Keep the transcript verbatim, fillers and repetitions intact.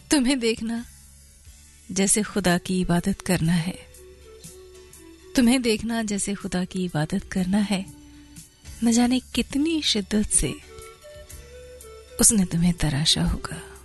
तुम्हें देखना जैसे खुदा की इबादत करना है, तुम्हें देखना जैसे खुदा की इबादत करना है। न जाने कितनी शिद्दत से उसने तुम्हें तराशा होगा।